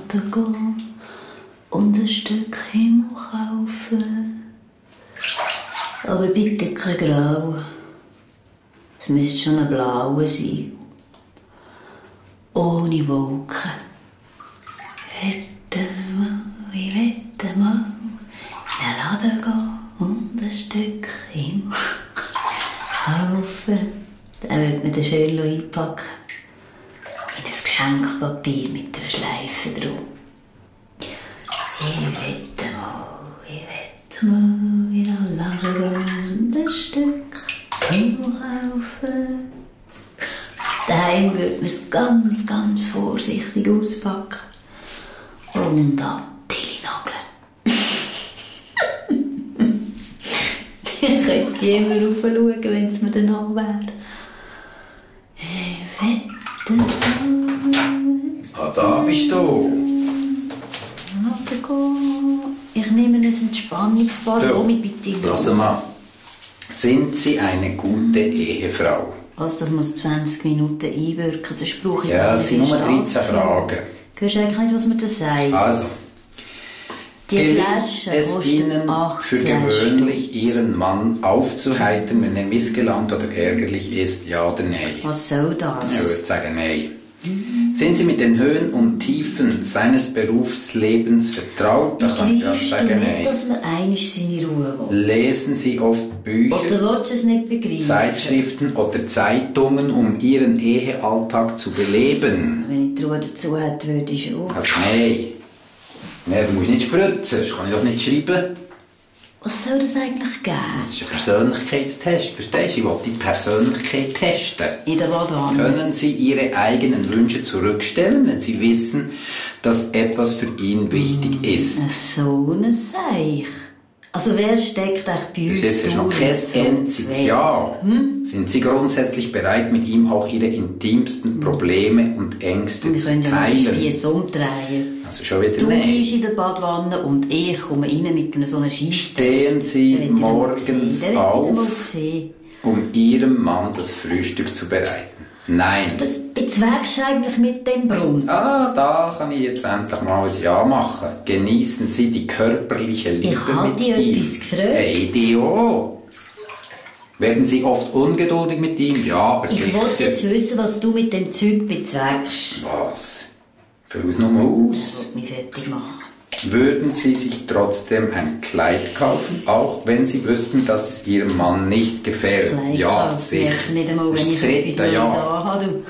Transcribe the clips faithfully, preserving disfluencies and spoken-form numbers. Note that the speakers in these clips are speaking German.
Laden gehen und ein Stück Himmel kaufen. Aber bitte kein Grau. Es müsste schon ein blauer sein. Ohne Wolken. Wette mal, ich wette mal, in den Laden gehen und ein Stück Himmel kaufen. Dann wird man den schön einpacken. In ein Geschenkpapier mit einer Schleife drum. Ich wette mal, ich wette mal, in den Laden gehen und ein Stück Himmel kaufen. Daheim würde man es ganz, ganz vorsichtig auspacken. Und an die nageln. Ich könnte immer raufschauen, wenn es mir dann noch wäre. Ich wette. Ah, da bist du. Ich nehme ein Entspannungsbad mit bitte. Lass mal. Sind Sie eine gute Ehefrau? Also, das muss zwanzig Minuten einwirken, sonst brauche ich... Ja, es sind nur dreizehn Fragen. Hörst du eigentlich nicht, was man da sagt? Also. Die Flasche es kostet Ihnen achtzehn für gewöhnlich Stutz. Ihren Mann aufzuheitern, wenn er missgelangt oder ärgerlich ist, ja oder nein? Was soll das? Ich würde sagen nein. Sind Sie mit den Höhen und Tiefen seines Berufslebens vertraut? Da kann ich ja Begreifst sagen du nicht, nein. dass man einmal seine Ruhe will? Lesen Sie oft Bücher, Oder willst du es nicht begreifen? Zeitschriften oder Zeitungen, um Ihren Ehealltag zu beleben? Wenn ich die Ruhe dazu hätte, würde ich schon. Also nein. Nein, du musst nicht spritzen, das kann ich doch nicht schreiben. Was soll das eigentlich geben? Das ist ein Persönlichkeitstest, verstehst du? Ich will die Persönlichkeit testen. In der Badewanne? Können Sie Ihre eigenen Wünsche zurückstellen, wenn Sie wissen, dass etwas für ihn wichtig ist? So ein Seich. Also wer steckt eigentlich bei uns Bis jetzt ist noch durch kein so einziges weh? Ja. Hm? Sind Sie grundsätzlich bereit, mit ihm auch Ihre intimsten Probleme und Ängste Wir zu können ja mal den teilen? Spiess umdrehen. Also schon wieder Du nein. bist in der Badwanne und ich komme rein mit einer so einer Scheisse. Stehen Sie morgens auf, auf. um Ihrem Mann das Frühstück zu bereiten? Nein. Was bezweckst du eigentlich mit dem Brunz? Ah, da kann ich jetzt endlich mal ein Ja machen. Genießen Sie die körperliche Liebe Ich habe mit dich ihm. etwas gefragt. Hey, die auch. Werden Sie oft ungeduldig mit ihm? Ja, aber Ich sicher. wollte jetzt wissen, was du mit dem Zeug bezweckst. Was? Füll es nur aus. Ich will mich fertig machen. Würden Sie sich trotzdem ein Kleid kaufen, auch wenn Sie wüssten, dass es Ihrem Mann nicht gefällt? Kleid Ja, kaufen. sicher. Merkst du nicht einmal, wenn Das ich ist das etwas dritte Neues Ja. anhabe, du.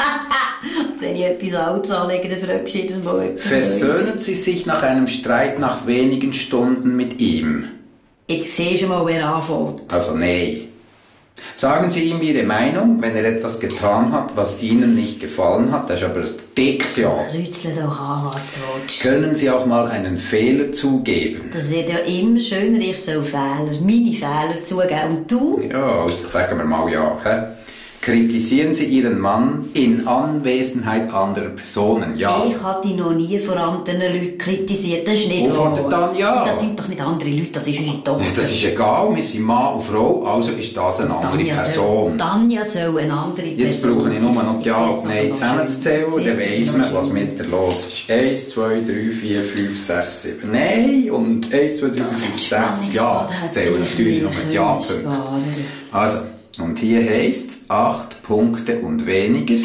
Und wenn ich etwas Altes anlege, dann fragst du jedes Mal etwas Versöhnen Sie sich nach einem Streit nach wenigen Stunden mit ihm? Jetzt siehst du mal, wer anfängt. Also nein. Sagen Sie ihm Ihre Meinung, wenn er etwas getan hat, was Ihnen nicht gefallen hat. Das ist aber ein dickes Ja. Kreuzel doch an, was du willst. Können Sie auch mal einen Fehler zugeben? Das wird ja immer schöner, ich soll Fehler, meine Fehler zugeben. Und du? Ja, also sagen wir mal Ja. He? Kritisieren Sie Ihren Mann in Anwesenheit anderer Personen? Ja. Ich habe dich noch nie vor anderen Leuten kritisiert, das ist nicht Wo wahr. fordert dann Ja? Das sind doch nicht andere Leute, das ist unsere Tochter. Ja, das ist egal, wir sind Mann und Frau, also ist das eine andere Tanja Person. Soll, Tanja soll eine andere Person Jetzt brauche ich nur noch die Ja sein. und Nein zusammenzuzählen, dann weiss man, was mit der los ist. eins, zwei, drei, vier, fünf, sechs, sieben Nein und eins, zwei, drei, fünf, sechs Ja. Das zählen natürlich noch mit Ja-Punkten. Also, und hier heisst es acht Punkte und weniger.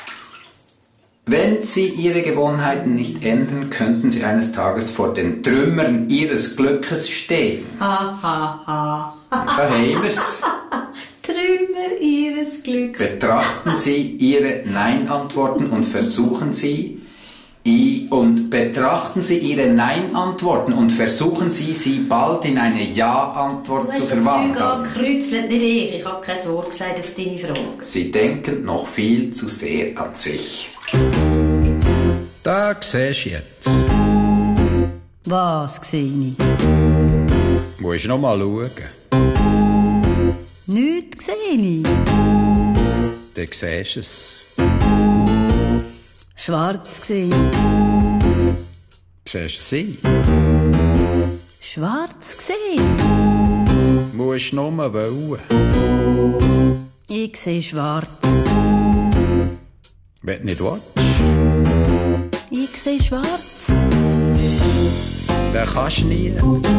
Wenn Sie Ihre Gewohnheiten nicht ändern, könnten Sie eines Tages vor den Trümmern Ihres Glückes stehen. Ha, ha, ha. Da haben wir's. Trümmer ihres Glücks. Betrachten Sie Ihre Nein-Antworten und versuchen Sie, I und betrachten Sie Ihre Nein-Antworten und versuchen Sie, sie bald in eine Ja-Antwort zu Du hast das Zeug verwandeln. angekreuzelt, nicht ich. Ich habe kein Wort gesagt auf deine Frage. Sie denken noch viel zu sehr an sich. Da siehst du jetzt. Was sehe ich? Musst du noch mal schauen. Nichts sehe ich. Dann siehst du es. Schwarz sehe ich. Siehst du sie? Schwarz sehe ich. Musst du noch mal wollen. Ich sehe schwarz. Wenn du nicht willst. Ich sehe schwarz. kannst du nie.